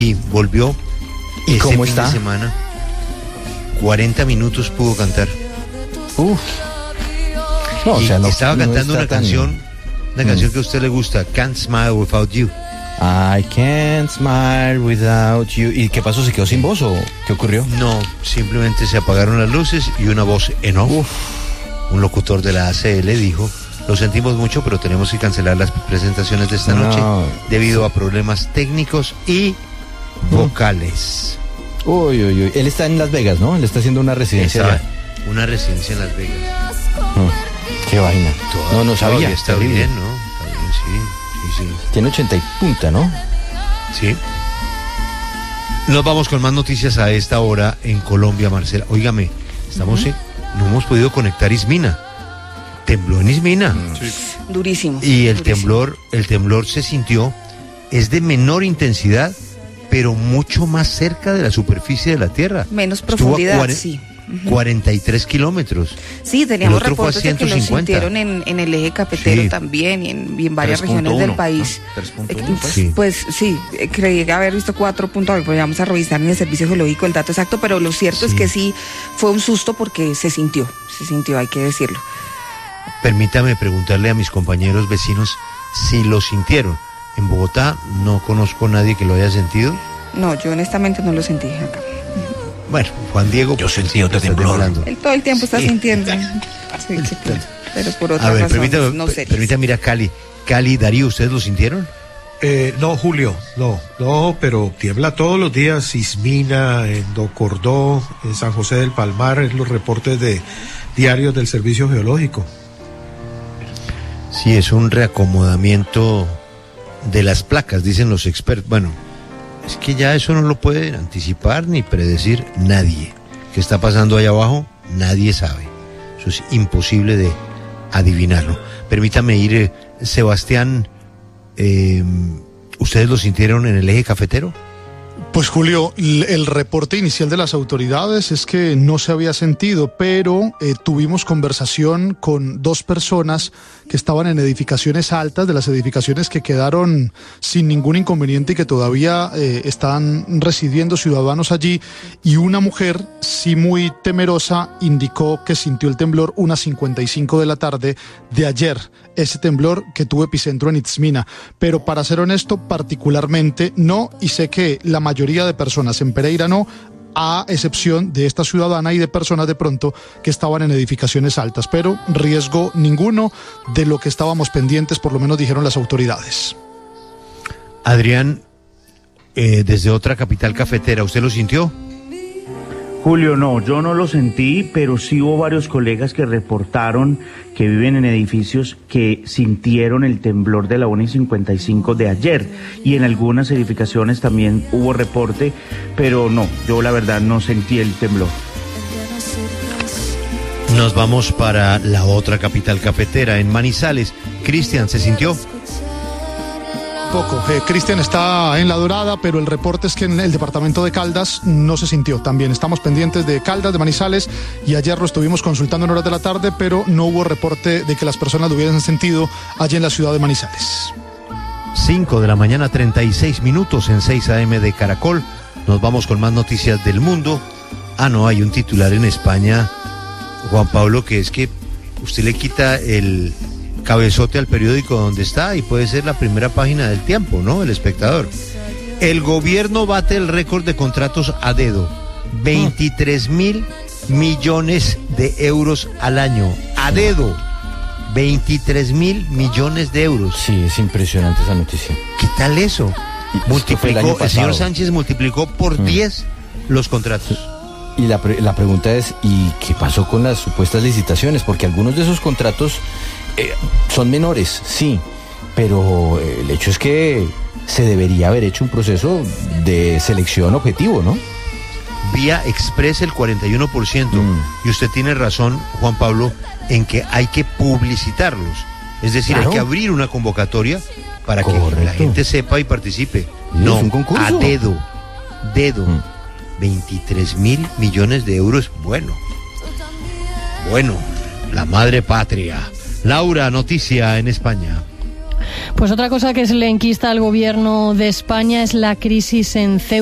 y volvió. ¿Y cómo está? Fin de semana, 40 minutos pudo cantar. No, o sea, no, estaba cantando una canción que a usted le gusta, Can't Smile Without You. I can't smile without you. ¿Y qué pasó? ¿Se quedó sin voz o qué ocurrió? No, simplemente se apagaron las luces y una voz en off. Un locutor de la ACL dijo: lo sentimos mucho, pero tenemos que cancelar las presentaciones de esta noche debido a problemas técnicos y vocales. Uy. Él está en Las Vegas, ¿no? Él está haciendo una residencia allá. Una residencia en Las Vegas. Qué vaina. No sabía. Está bien, ¿no? Está bien, sí. Tiene 80 y punta, ¿no? Sí. Nos vamos con más noticias a esta hora en Colombia, Marcela. Óigame, no hemos podido conectar Ismina. Tembló en Ismina. Sí. Durísimo. Y el temblor se sintió, es de menor intensidad, pero mucho más cerca de la superficie de la Tierra. Menos profundidad, sí. 43 kilómetros. Sí, teníamos reportes de que lo sintieron en el eje cafetero también y en varias regiones del país. ¿No? 3.1. Pues sí, creí haber visto 4.1, pues vamos a revisar en el servicio geológico el dato exacto, pero lo cierto es que sí fue un susto porque se sintió, hay que decirlo. Permítame preguntarle a mis compañeros vecinos si lo sintieron. En Bogotá no conozco a nadie que lo haya sentido. No, yo honestamente no lo sentí acá. Bueno, Juan Diego, yo sentí otro temblor. Él todo el tiempo está sintiendo. Sí, pero por otra razón, no sé. Permítame ir a Cali. Cali, Darío, ¿ustedes lo sintieron? No, Julio, no, pero tiembla todos los días. Ismina, en Docordó, en San José del Palmar, en los reportes diarios del Servicio Geológico. Sí, es un reacomodamiento de las placas, dicen los expertos. Bueno, es que ya eso no lo puede anticipar ni predecir nadie. ¿Qué está pasando allá abajo? Nadie sabe. Eso es imposible de adivinarlo. Permítame ir, Sebastián, ¿ustedes lo sintieron en el eje cafetero? Pues Julio, el reporte inicial de las autoridades es que no se había sentido, pero tuvimos conversación con dos personas que estaban en edificaciones altas, de las edificaciones que quedaron sin ningún inconveniente y que todavía están residiendo ciudadanos allí, y una mujer, sí muy temerosa, indicó que sintió el temblor unas 55 de la tarde de ayer, ese temblor que tuvo epicentro en Itzmina, pero para ser honesto, particularmente no, y sé que la mayoría de personas en Pereira no, a excepción de esta ciudadana y de personas de pronto que estaban en edificaciones altas, pero riesgo ninguno de lo que estábamos pendientes, por lo menos dijeron las autoridades. Adrián, desde otra capital cafetera, ¿usted lo sintió? Julio, no, yo no lo sentí, pero sí hubo varios colegas que reportaron que viven en edificios que sintieron el temblor de la 1:55 de ayer, y en algunas edificaciones también hubo reporte, pero no, yo la verdad no sentí el temblor. Nos vamos para la otra capital cafetera, en Manizales. Cristian, ¿se sintió? Poco. Cristian está en La Dorada, pero el reporte es que en el departamento de Caldas no se sintió. También estamos pendientes de Caldas, de Manizales, y ayer lo estuvimos consultando en horas de la tarde, pero no hubo reporte de que las personas lo hubieran sentido allí en la ciudad de Manizales. 5 de la mañana, 36 minutos en 6 AM de Caracol. Nos vamos con más noticias del mundo. No, hay un titular en España, Juan Pablo, que es que usted le quita el cabezote al periódico donde está y puede ser la primera página del Tiempo, ¿no? El Espectador. El gobierno bate el récord de contratos a dedo. 23.000 millones de euros al año. A dedo. 23.000 millones de euros. Sí, es impresionante esa noticia. ¿Qué tal eso? El señor Sánchez multiplicó por 10 los contratos. Y la pregunta es, ¿y qué pasó con las supuestas licitaciones? Porque algunos de esos contratos son menores, sí, pero el hecho es que se debería haber hecho un proceso de selección objetivo, ¿no? Vía Express el 41%. Y usted tiene razón, Juan Pablo, en que hay que publicitarlos. Es decir, claro, hay que abrir una convocatoria para que la gente sepa y participe. No, es un concurso. A dedo. 23.000 millones de euros. Bueno, la madre patria. Laura, noticia en España. Pues otra cosa que se le enquista al gobierno de España es la crisis en Ceuta.